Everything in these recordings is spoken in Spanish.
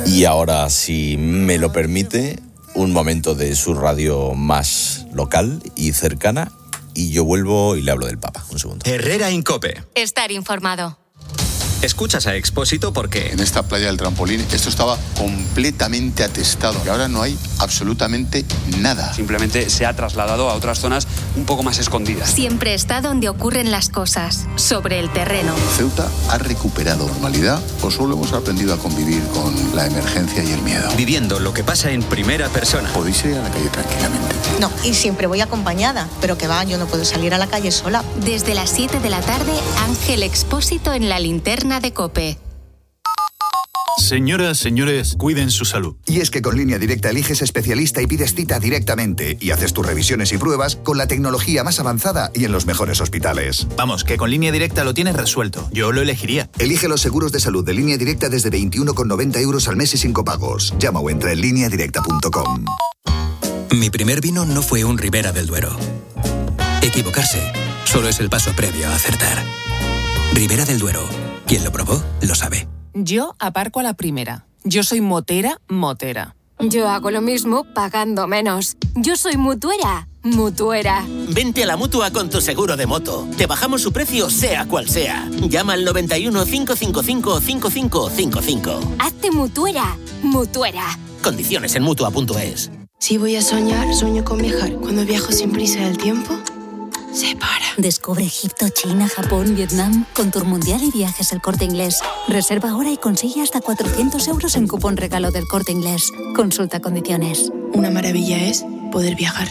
Y ahora, si me lo permite, un momento de su radio más local y cercana, y yo vuelvo y le hablo del Papa. Un segundo. Herrera Incope. Estar informado. Escuchas a Expósito porque... En esta playa del Trampolín esto estaba completamente atestado y ahora no hay absolutamente nada. Simplemente se ha trasladado a otras zonas un poco más escondidas. Siempre está donde ocurren las cosas, sobre el terreno. ¿Ceuta ha recuperado normalidad o solo hemos aprendido a convivir con la emergencia y el miedo? Viviendo lo que pasa en primera persona. Podéis ir a la calle tranquilamente. No, y siempre voy acompañada, pero que va, yo no puedo salir a la calle sola. Desde las 7 de la tarde, Ángel Expósito en la linterna de COPE. Señoras, señores, cuiden su salud. Y es que con Línea Directa eliges especialista y pides cita directamente y haces tus revisiones y pruebas con la tecnología más avanzada y en los mejores hospitales. Vamos, que con Línea Directa lo tienes resuelto. Yo lo elegiría. Elige los seguros de salud de Línea Directa desde 21,90 € al mes y sin copagos. Llama o entra en lineadirecta.com. Mi primer vino no fue un Ribera del Duero. Equivocarse solo es el paso previo a acertar. Ribera del Duero. Quien lo probó, lo sabe. Yo aparco a la primera. Yo soy motera. Yo hago lo mismo pagando menos. Yo soy mutuera. Vente a la Mutua con tu seguro de moto. Te bajamos su precio sea cual sea. Llama al 91 555 5555. Hazte mutuera. Condiciones en Mutua.es. Si voy a soñar, sueño con viajar. Cuando viajo sin prisa del tiempo, se para. Descubre Egipto, China, Japón, Vietnam, con Tour Mundial y Viajes El Corte Inglés. Reserva ahora y consigue hasta 400 € en cupón regalo del Corte Inglés. Consulta condiciones. Una maravilla es poder viajar.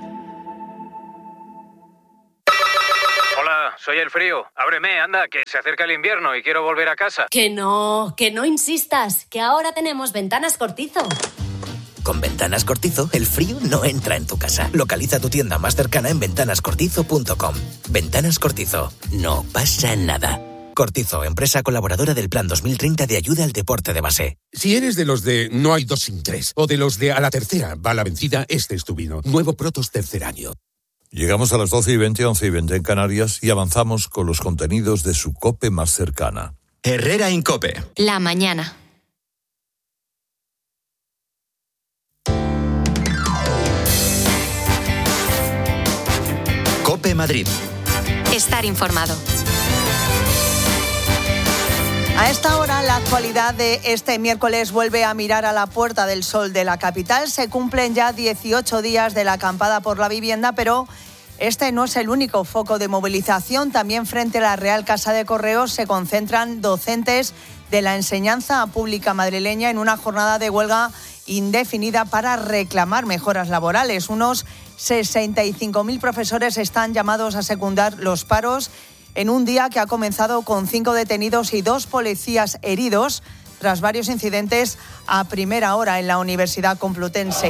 Hola, soy el frío. Ábreme, anda, que se acerca el invierno y quiero volver a casa. Que no insistas, que ahora tenemos Ventanas Cortizo. Con Ventanas Cortizo, el frío no entra en tu casa. Localiza tu tienda más cercana en ventanascortizo.com. Ventanas Cortizo. No pasa nada. Cortizo, empresa colaboradora del Plan 2030 de ayuda al deporte de base. Si eres de los de no hay 2 sin 3 o de los de a la tercera va la vencida, este es tu vino. Nuevo Protos tercer año. Llegamos a las 12:20, 11:20 en Canarias y avanzamos con los contenidos de su COPE más cercana. Herrera Incope. La mañana. COPE Madrid. Estar informado. A esta hora, la actualidad de este miércoles vuelve a mirar a la Puerta del Sol de la capital. Se cumplen ya 18 días de la acampada por la vivienda, pero este no es el único foco de movilización. También frente a la Real Casa de Correos se concentran docentes de la enseñanza pública madrileña en una jornada de huelga indefinida para reclamar mejoras laborales. Unos 65.000 profesores están llamados a secundar los paros en un día que ha comenzado con 5 detenidos y 2 policías heridos tras varios incidentes a primera hora en la Universidad Complutense.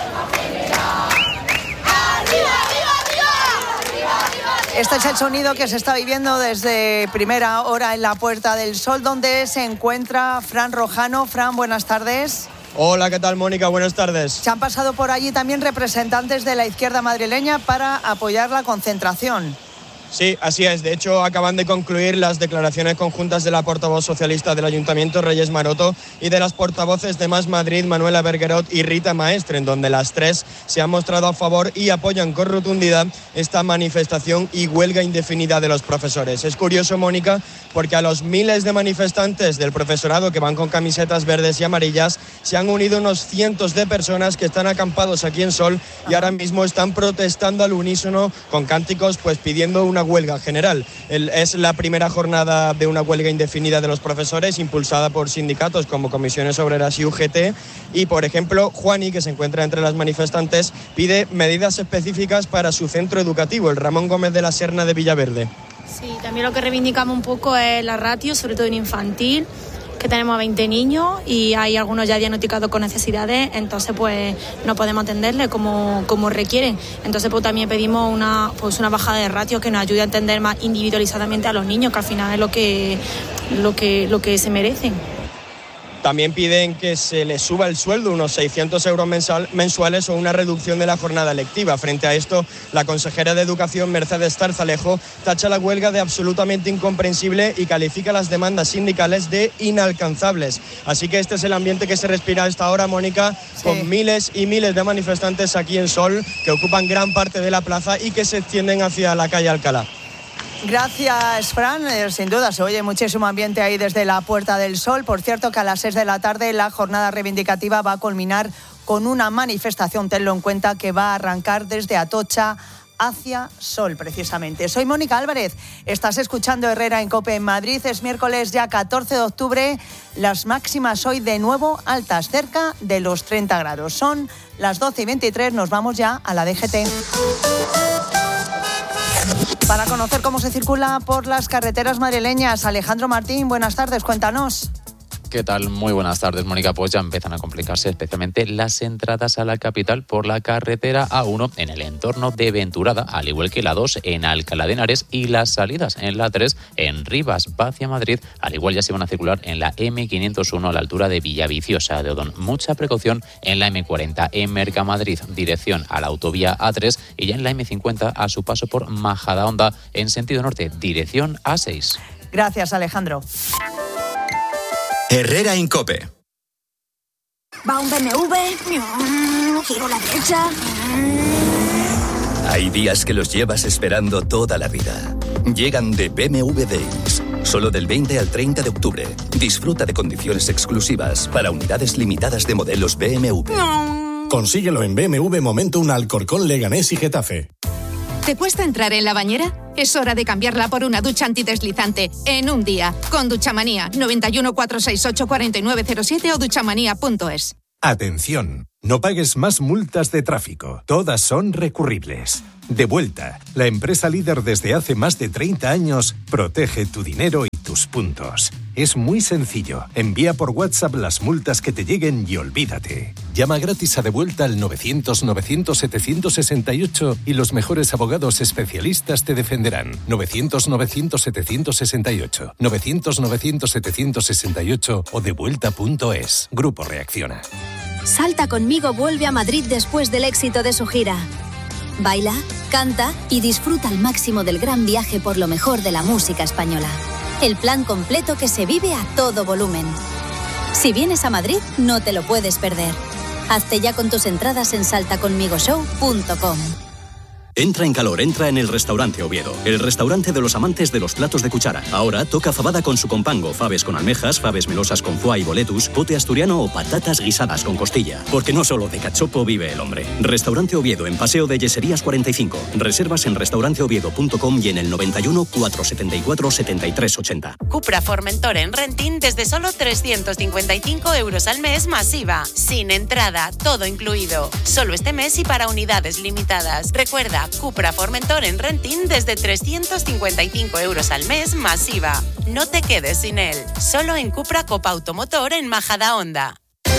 Este es el sonido que se está viviendo desde primera hora en la Puerta del Sol, donde se encuentra Fran Rojano. Fran, buenas tardes. Hola, ¿qué tal, Mónica? Buenas tardes. Se han pasado por allí también representantes de la izquierda madrileña para apoyar la concentración. Sí, así es. De hecho, acaban de concluir las declaraciones conjuntas de la portavoz socialista del Ayuntamiento, Reyes Maroto, y de las portavoces de Más Madrid, Manuela Berguerot y Rita Maestre, en donde las tres se han mostrado a favor y apoyan con rotundidad esta manifestación y huelga indefinida de los profesores. Es curioso, Mónica, porque a los miles de manifestantes del profesorado que van con camisetas verdes y amarillas se han unido unos cientos de personas que están acampados aquí en Sol y ahora mismo están protestando al unísono con cánticos, pues pidiendo una huelga general. Es la primera jornada de una huelga indefinida de los profesores impulsada por sindicatos como Comisiones Obreras y UGT y, por ejemplo, Juani, que se encuentra entre las manifestantes, pide medidas específicas para su centro educativo, el Ramón Gómez de la Serna de Villaverde. Sí, también lo que reivindicamos un poco es la ratio, sobre todo en infantil, que tenemos a 20 niños y hay algunos ya diagnosticados con necesidades, entonces pues no podemos atenderles como requieren. Entonces pues también pedimos una bajada de ratios que nos ayude a atender más individualizadamente a los niños, que al final es lo que se merecen. También piden que se les suba el sueldo, unos 600 euros mensuales o una reducción de la jornada lectiva. Frente a esto, la consejera de Educación, Mercedes Tarzalejo, tacha la huelga de absolutamente incomprensible y califica las demandas sindicales de inalcanzables. Así que este es el ambiente que se respira a esta hora, Mónica, con miles y miles de manifestantes aquí en Sol, que ocupan gran parte de la plaza y que se extienden hacia la calle Alcalá. Gracias, Fran. Sin duda se oye muchísimo ambiente ahí desde la Puerta del Sol. Por cierto, que a las 6 de la tarde la jornada reivindicativa va a culminar con una manifestación, tenlo en cuenta, que va a arrancar desde Atocha hacia Sol, precisamente. Soy Mónica Álvarez. Estás escuchando Herrera en COPE en Madrid. Es miércoles ya 14 de octubre. Las máximas hoy de nuevo altas, cerca de los 30 grados. Son las 12:23. Nos vamos ya a la DGT. Para conocer cómo se circula por las carreteras madrileñas, Alejandro Martín, buenas tardes, cuéntanos. ¿Qué tal? Muy buenas tardes, Mónica. Pues ya empiezan a complicarse especialmente las entradas a la capital por la carretera A1 en el entorno de Venturada, al igual que la 2 en Alcalá de Henares y las salidas en la 3 en Rivas, hacia Madrid. Al igual ya se van a circular en la M501 a la altura de Villaviciosa de Odón. Mucha precaución en la M40 en Mercamadrid, dirección a la autovía A3 y ya en la M50 a su paso por Majadahonda en sentido norte, dirección A6. Gracias, Alejandro. Herrera en COPE. Va un BMW, giro a la derecha. Hay días que los llevas esperando toda la vida. Llegan de BMW Days. Solo del 20 al 30 de octubre. Disfruta de condiciones exclusivas para unidades limitadas de modelos BMW. Consíguelo en BMW Momentum, Alcorcón, Leganés y Getafe. ¿Te cuesta entrar en la bañera? Es hora de cambiarla por una ducha antideslizante en un día. Con Duchamanía, 91 468 4907 o duchamanía.es. Atención, no pagues más multas de tráfico. Todas son recurribles. Devuelta, la empresa líder desde hace más de 30 años, protege tu dinero y tus puntos. Es muy sencillo. Envía por WhatsApp las multas que te lleguen y olvídate. Llama gratis a Devuelta al 900-900-768 y los mejores abogados especialistas te defenderán. 900-900-768. 900-900-768 o devuelta.es. Grupo Reacciona. Salta conmigo vuelve a Madrid después del éxito de su gira. Baila, canta y disfruta al máximo del gran viaje por lo mejor de la música española. El plan completo que se vive a todo volumen. Si vienes a Madrid, no te lo puedes perder. Hazte ya con tus entradas en saltaconmigoshow.com. Entra en calor, entra en el Restaurante Oviedo, el restaurante de los amantes de los platos de cuchara. Ahora toca fabada con su compango, faves con almejas, faves melosas con foie y boletus, pote asturiano o patatas guisadas con costilla. Porque no solo de cachopo vive el hombre. Restaurante Oviedo en Paseo de Yeserías 45. Reservas en restauranteoviedo.com y en el 91 474 7380. Cupra Formentor en renting desde solo 355 euros al mes masiva. Sin entrada, todo incluido. Solo este mes y para unidades limitadas. Recuerda, Cupra Formentor en renting desde 355 euros al mes masiva. No te quedes sin él. Solo en Cupra Copa Automotor en Majadahonda.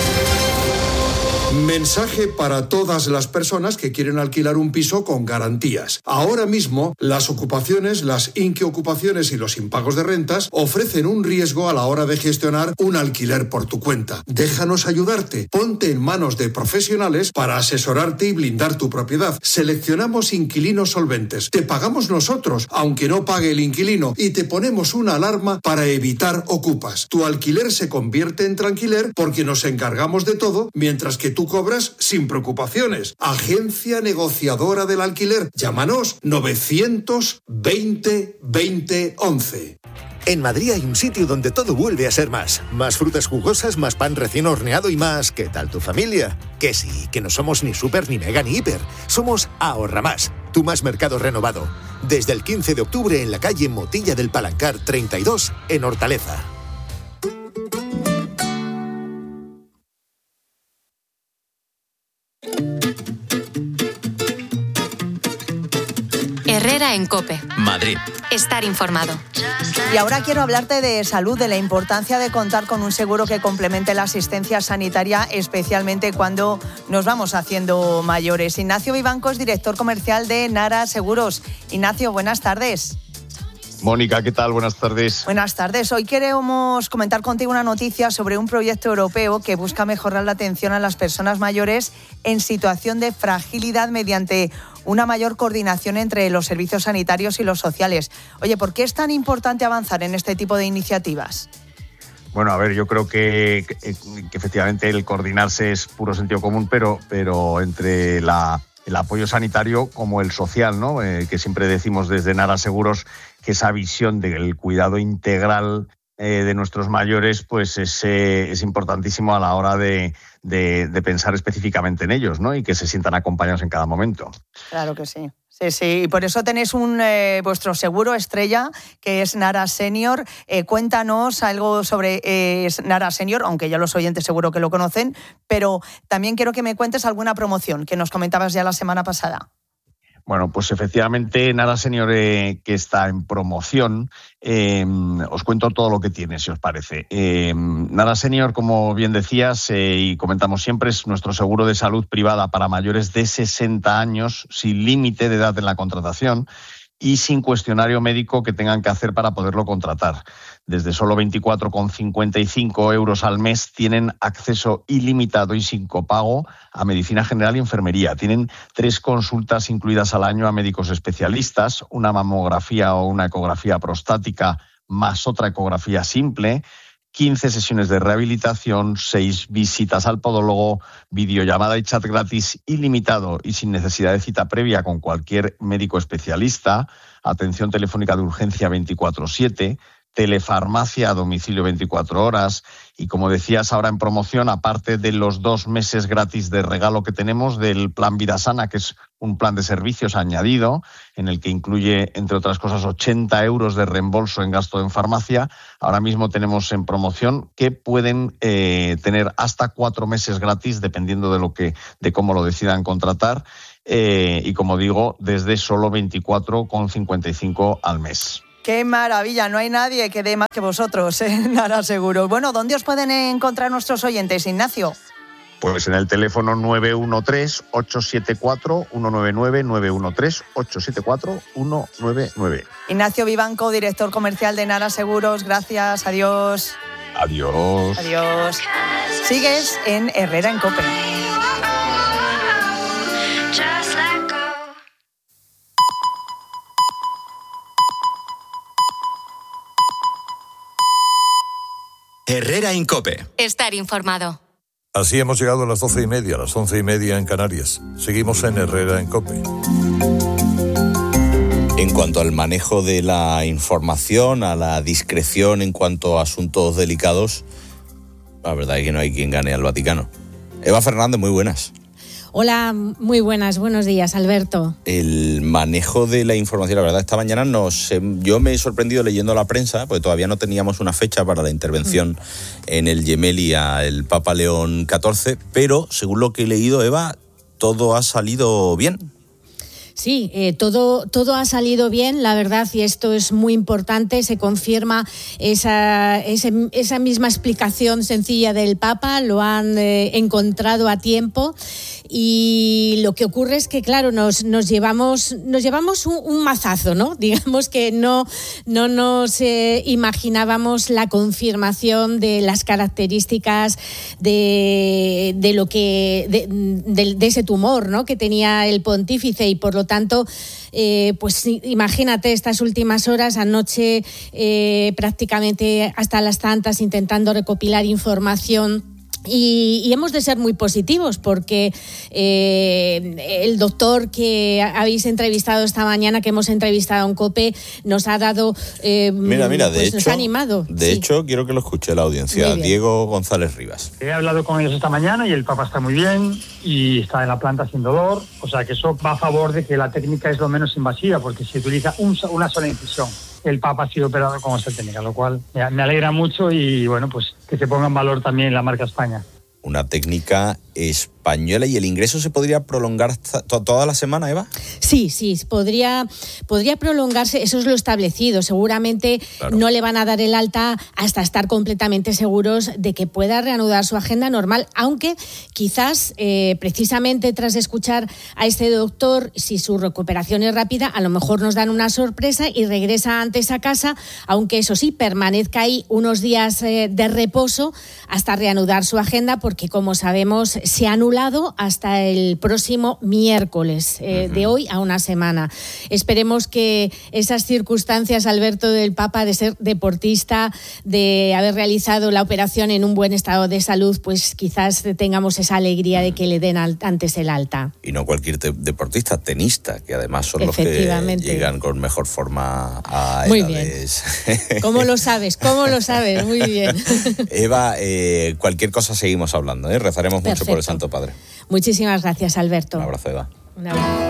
Mensaje para todas las personas que quieren alquilar un piso con garantías. Ahora mismo, las ocupaciones, las inquiocupaciones y los impagos de rentas ofrecen un riesgo a la hora de gestionar un alquiler por tu cuenta. Déjanos ayudarte. Ponte en manos de profesionales para asesorarte y blindar tu propiedad. Seleccionamos inquilinos solventes. Te pagamos nosotros, aunque no pague el inquilino, y te ponemos una alarma para evitar ocupas. Tu alquiler se convierte en tranquiler porque nos encargamos de todo, mientras que tú cobras sin preocupaciones. Agencia negociadora del alquiler. Llámanos 920 20 11. En Madrid hay un sitio donde todo vuelve a ser más. Más frutas jugosas, más pan recién horneado y más... ¿Qué tal tu familia? Que sí, que no somos ni súper, ni mega, ni hiper. Somos Ahorra Más, tu más mercado renovado. Desde el 15 de octubre en la calle Motilla del Palancar 32, en Hortaleza. Herrera en COPE. Madrid. Estar informado. Y ahora quiero hablarte de salud, de la importancia de contar con un seguro que complemente la asistencia sanitaria, especialmente cuando nos vamos haciendo mayores. Ignacio Vivanco es director comercial de Nara Seguros. Ignacio, buenas tardes. Mónica, ¿qué tal? Buenas tardes. Buenas tardes. Hoy queremos comentar contigo una noticia sobre un proyecto europeo que busca mejorar la atención a las personas mayores en situación de fragilidad mediante una mayor coordinación entre los servicios sanitarios y los sociales. Oye, ¿por qué es tan importante avanzar en este tipo de iniciativas? Bueno, a ver, yo creo que efectivamente el coordinarse es puro sentido común, pero entre el apoyo sanitario como el social, ¿no? Que siempre decimos desde Nara Seguros que esa visión del cuidado integral de nuestros mayores pues es importantísimo a la hora de pensar específicamente en ellos, ¿no? Y que se sientan acompañados en cada momento. Claro que sí. Sí, y por eso tenéis vuestro seguro estrella, que es Nara Senior. Cuéntanos algo sobre Nara Senior, aunque ya los oyentes seguro que lo conocen, pero también quiero que me cuentes alguna promoción que nos comentabas ya la semana pasada. Bueno, pues efectivamente Nara Senior que está en promoción, os cuento todo lo que tiene, si os parece. Nara Senior, como bien decías y comentamos siempre, es nuestro seguro de salud privada para mayores de 60 años, sin límite de edad en la contratación y sin cuestionario médico que tengan que hacer para poderlo contratar. Desde solo 24,55 euros al mes tienen acceso ilimitado y sin copago a medicina general y enfermería. Tienen 3 consultas incluidas al año a médicos especialistas, una mamografía o una ecografía prostática más otra ecografía simple, 15 sesiones de rehabilitación, 6 visitas al podólogo, videollamada y chat gratis ilimitado y sin necesidad de cita previa con cualquier médico especialista, atención telefónica de urgencia 24/7, telefarmacia a domicilio 24 horas y, como decías, ahora en promoción, aparte de los 2 meses gratis de regalo que tenemos del plan Vida Sana, que es un plan de servicios añadido en el que incluye, entre otras cosas, 80 euros de reembolso en gasto en farmacia. Ahora mismo tenemos en promoción que pueden tener hasta 4 meses gratis dependiendo de cómo lo decidan contratar y, como digo, desde solo 24,55 al mes. ¡Qué maravilla! No hay nadie que dé más que vosotros, Nara Seguros. Bueno, ¿dónde os pueden encontrar nuestros oyentes, Ignacio? Pues en el teléfono 913-874-199, 913-874-199. Ignacio Vivanco, director comercial de Nara Seguros. Gracias, adiós. Adiós. Adiós. Sigues en Herrera en COPE. Herrera en COPE. Estar informado. Así hemos llegado a las 12:30, a las 11:30 en Canarias. Seguimos en Herrera en COPE. En cuanto al manejo de la información, a la discreción en cuanto a asuntos delicados, la verdad es que no hay quien gane al Vaticano. Eva Fernández, muy buenas. Hola, muy buenas, buenos días, Alberto. El manejo de la información, la verdad, esta mañana yo me he sorprendido leyendo la prensa, porque todavía no teníamos una fecha para la intervención en el Gemelli al Papa León XIV, pero según lo que he leído, Eva, todo ha salido bien. Sí, todo ha salido bien, la verdad, y esto es muy importante. Se confirma esa misma explicación sencilla del Papa, lo han encontrado a tiempo. Y lo que ocurre es que, claro, nos llevamos un mazazo, ¿no? Digamos que no nos imaginábamos la confirmación de las características de ese tumor, ¿no? Que tenía el pontífice, y por lo tanto, pues imagínate estas últimas horas, anoche prácticamente hasta las tantas, intentando recopilar información. Y hemos de ser muy positivos porque el doctor que habéis entrevistado esta mañana, que hemos entrevistado en COPE, nos ha dado, mira, pues nos ha animado. De hecho, quiero que lo escuche la audiencia. Diego González Rivas. He hablado con ellos esta mañana y el Papa está muy bien y está en la planta sin dolor, o sea que eso va a favor de que la técnica es lo menos invasiva, porque se utiliza una sola incisión. El Papa ha sido operado con esta técnica, lo cual me alegra mucho y, bueno, pues que se ponga en valor también la marca España. Una técnica española. ¿Y el ingreso se podría prolongar toda la semana, Eva? Sí, podría prolongarse, eso es lo establecido. Seguramente no le van a dar el alta hasta estar completamente seguros de que pueda reanudar su agenda normal, aunque quizás precisamente tras escuchar a este doctor, si su recuperación es rápida, a lo mejor nos dan una sorpresa y regresa antes a casa, aunque eso sí, permanezca ahí unos días de reposo hasta reanudar su agenda, porque como sabemos se ha anulado hasta el próximo miércoles, de hoy a una semana. Esperemos que esas circunstancias, Alberto, del Papa, de ser deportista, de haber realizado la operación en un buen estado de salud, pues quizás tengamos esa alegría de que le den antes el alta. Y no cualquier deportista, tenista, que además son los que llegan con mejor forma a muy edades. Bien. ¿Cómo lo sabes? Muy bien. Eva, cualquier cosa seguimos hablando, ¿eh? Rezaremos mucho por el Santo Padre. Muchísimas gracias, Alberto. Un abrazo, Eva. Un abrazo.